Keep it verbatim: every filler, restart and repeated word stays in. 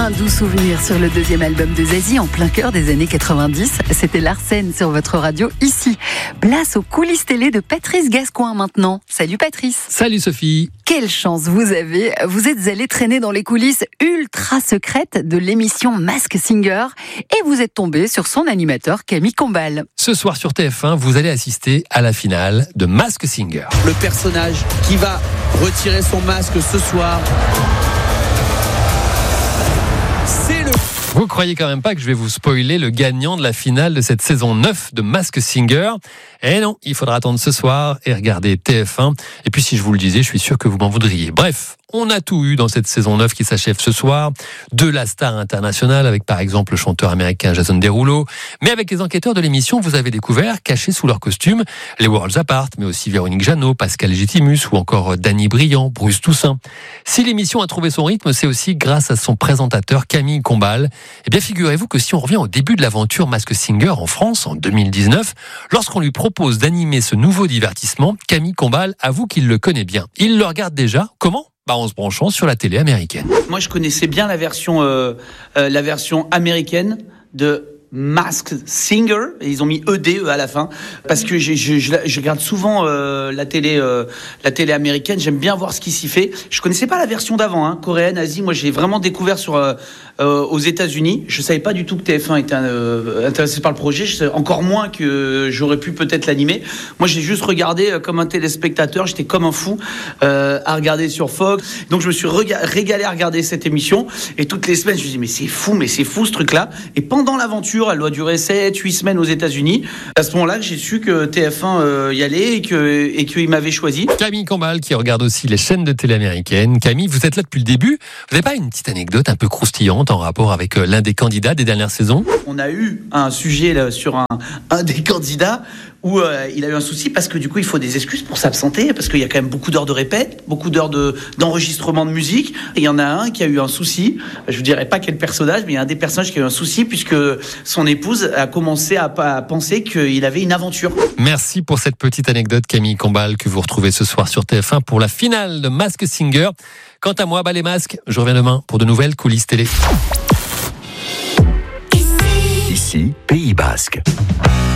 Un doux souvenir sur le deuxième album de Zazie en plein cœur des années quatre-vingt-dix. C'était Larsen sur votre radio ici. Place aux coulisses télé de Patrice Gascoin maintenant. Salut Patrice. Salut Sophie. Quelle chance vous avez. Vous êtes allé traîner dans les coulisses ultra secrètes de l'émission Masked Singer et vous êtes tombé sur son animateur Camille Combal. Ce soir sur T F un, vous allez assister à la finale de Masked Singer. Le personnage qui va retirer son masque ce soir, c'est le... Vous croyez quand même pas que je vais vous spoiler le gagnant de la finale de cette saison neuf de Masked Singer? Eh non, il faudra attendre ce soir et regarder T F un. Et puis si je vous le disais, je suis sûr que vous m'en voudriez. Bref, on a tout eu dans cette saison neuf qui s'achève ce soir. De la star internationale avec par exemple le chanteur américain Jason Derulo. Mais avec les enquêteurs de l'émission, vous avez découvert, cachés sous leurs costumes, les Worlds Apart, mais aussi Véronique Jeannot, Pascal Légitimus ou encore Danny Briand, Bruce Toussaint. Si l'émission a trouvé son rythme, c'est aussi grâce à son présentateur Camille Combal. Eh bien, figurez-vous que si on revient au début de l'aventure Masked Singer en France, en deux mille dix-neuf, lorsqu'on lui propose d'animer ce nouveau divertissement, Camille Combal avoue qu'il le connaît bien. Il le regarde déjà. Comment ? Bah, en se branchant sur la télé américaine. Moi, je connaissais bien la version, euh, euh, la version américaine de Masked Singer, et ils ont mis E D E à la fin, parce que je, je, je, je regarde souvent euh, la télé, euh, la télé américaine. J'aime bien voir ce qui s'y fait. Je connaissais pas la version d'avant, hein, coréenne, Asie. Moi, j'ai vraiment découvert sur euh, euh, aux États-Unis. Je savais pas du tout que T F un était euh, intéressé par le projet. Je savais encore moins que j'aurais pu peut-être l'animer. Moi, j'ai juste regardé euh, comme un téléspectateur. J'étais comme un fou euh, à regarder sur Fox. Donc, je me suis rega- régalé à regarder cette émission. Et toutes les semaines, je me dis mais c'est fou, mais c'est fou ce truc-là. Et pendant l'aventure, elle doit durer sept huit semaines aux États-Unis. À ce moment-là, j'ai su que T F un euh, y allait et que et qu'il m'avait choisi. Camille Combal qui regarde aussi les chaînes de télé américaines. Camille, vous êtes là depuis le début. Vous n'avez pas une petite anecdote un peu croustillante en rapport avec l'un des candidats des dernières saisons? On a eu un sujet là, sur un, un des candidats où euh, il a eu un souci parce que du coup il faut des excuses pour s'absenter parce qu'il y a quand même beaucoup d'heures de répète, beaucoup d'heures de, d'enregistrement de musique. Et il y en a un qui a eu un souci, je vous dirai pas quel personnage, mais il y a un des personnages qui a eu un souci puisque son épouse a commencé à, à penser qu'il avait une aventure. Merci pour cette petite anecdote Camille Combal que vous retrouvez ce soir sur T F un pour la finale de Masked Singer. Quant à moi, bah les masques, je reviens demain pour de nouvelles coulisses télé. Ici, Pays Basque.